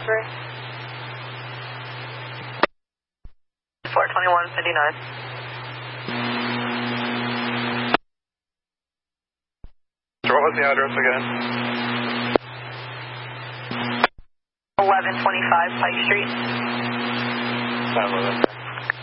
Asbury? 42159. So what was the address again? 1125 Pike Street. 511.